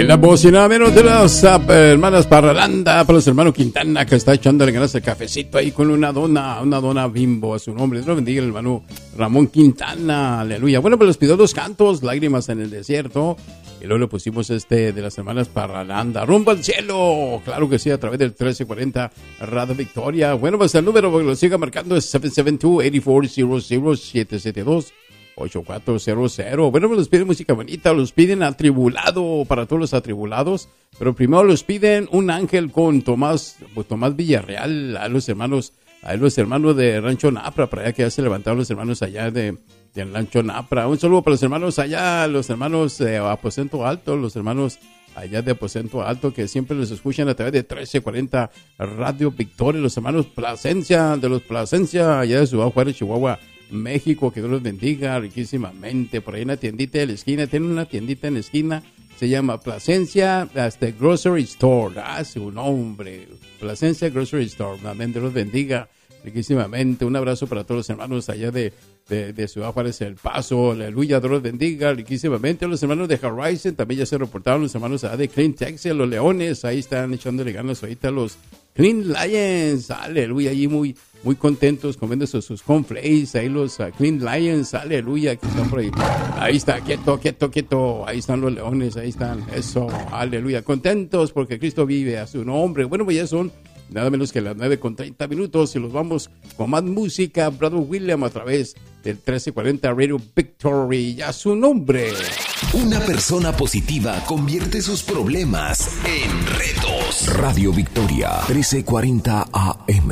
En la voz y nada menos de las hermanas Parralanda, para los hermanos Quintana, que está echándole ganas el cafecito ahí con una dona Bimbo a su nombre. Dios lo bendiga el hermano Ramón Quintana, aleluya. Bueno, pues les pidió dos cantos, Lágrimas en el Desierto, y luego le pusimos de las hermanas Parralanda, Rumbo al Cielo, claro que sí, a través del 1340 Radio Victoria. Bueno, pues el número que lo siga marcando es 772-8400-772-8400. Bueno, pues les piden música bonita, los piden Atribulado para todos los atribulados, pero primero los piden Un Ángel con Tomás Villarreal, a los hermanos de Rancho Napra, para allá que ya se levantaron los hermanos allá de Rancho Napra. Un saludo para los hermanos allá, los hermanos de Aposento Alto, los hermanos allá de Aposento Alto, que siempre los escuchan a través de 1340 Radio Victoria, los hermanos Plasencia, allá de Ciudad Juárez, Chihuahua, México, que Dios los bendiga riquísimamente. Por ahí una tiendita en la esquina, tiene una tiendita en la esquina, se llama Plasencia Grocery Store, su nombre, Plasencia Grocery Store. Amén, Dios los bendiga riquísimamente. Un abrazo para todos los hermanos allá de Ciudad Juárez, El Paso, aleluya, Dios los bendiga riquísimamente. Los hermanos de Horizon también ya se reportaron, los hermanos allá de Clean Texas, los Leones, ahí están echándole ganas ahorita los Clean Lions, aleluya, allí muy contentos comiendo sus cornflakes, ahí los Clean Lions, aleluya, que están por ahí. Ahí está, quieto, ahí están los Leones, ahí están, eso, aleluya, contentos porque Cristo vive, a su nombre. Bueno, pues ya son nada menos que las 9:30 y los vamos con más música. Brother William a través del 1340 Radio Victory, a su nombre. Una persona positiva convierte sus problemas en retos. Radio Victoria, 1340 AM.